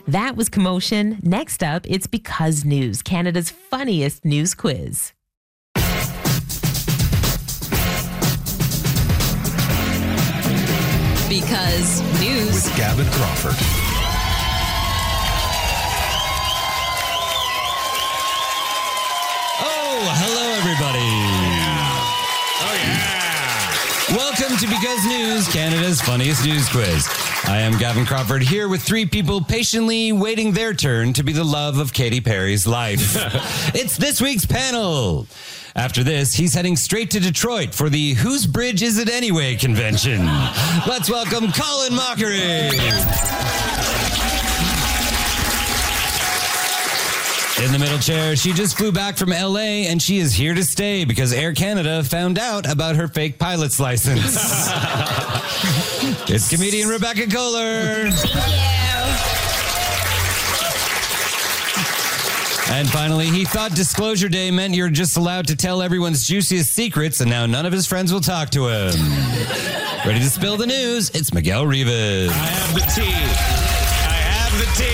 That was Commotion. Next up, it's Because News, Canada's funniest news quiz. Because News with Gavin Crawford. Oh, hello, everybody. Welcome to Because News, Canada's funniest news quiz. I am Gavin Crawford here with three people patiently waiting their turn to be the love of Katy Perry's life. It's this week's panel. After this, he's heading straight to Detroit for the Whose Bridge Is It Anyway convention. Let's welcome Colin Mockery. In the middle chair, she just flew back from LA and she is here to stay because Air Canada found out about her fake pilot's license. It's comedian Rebecca Kohler. Thank you. And finally, he thought Disclosure Day meant you're just allowed to tell everyone's juiciest secrets, and now none of his friends will talk to him. Ready to spill the news? It's Miguel Rivas. I have the tea. I have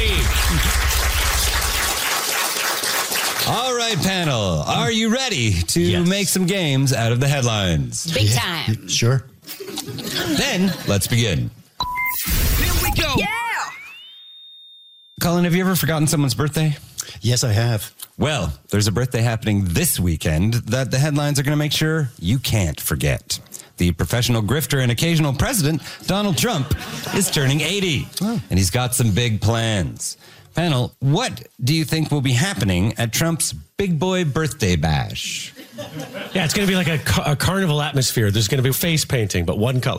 the tea. All right, panel. Are you ready to make some games out of the headlines? Big time. Sure. Then, let's begin. Here we go. Yeah. Colin, have you ever forgotten someone's birthday? Yes, I have. Well, there's a birthday happening this weekend that the headlines are going to make sure you can't forget. The professional grifter and occasional president, Donald Trump, is turning 80, and he's got some big plans. Panel, what do you think will be happening at Trump's big boy birthday bash? Yeah, it's going to be like a carnival atmosphere. There's going to be face painting, but one color.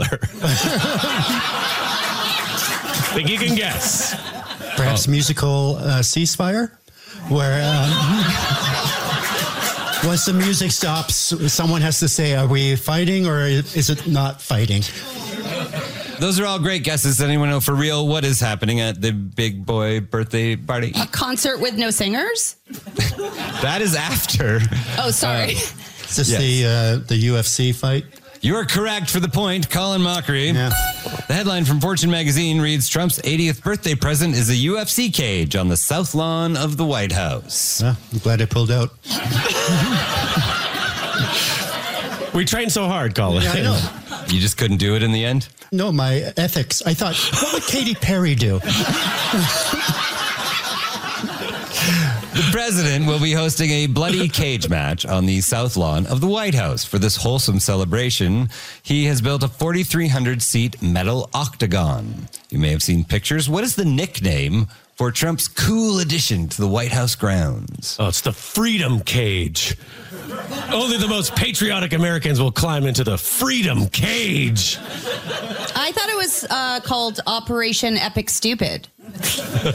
Think you can guess. Perhaps musical ceasefire, where once the music stops, someone has to say, are we fighting or is it not fighting? Those are all great guesses. Does anyone know for real what is happening at the big boy birthday party? A concert with no singers? That is after. Oh, sorry. Is this the UFC fight? You are correct for the point, Colin Mockery. Yeah. The headline from Fortune magazine reads, Trump's 80th birthday present is a UFC cage on the south lawn of the White House. Well, I'm glad I pulled out. We trained so hard, Colin. Yeah, I know. You just couldn't do it in the end? No, my ethics. I thought, what would Katy Perry do? The president will be hosting a bloody cage match on the south lawn of the White House. For this wholesome celebration, he has built a 4,300-seat metal octagon. You may have seen pictures. What is the nickname for Trump's cool addition to the White House grounds? Oh, it's the Freedom Cage. Only the most patriotic Americans will climb into the Freedom Cage. I thought it was called Operation Epic Stupid.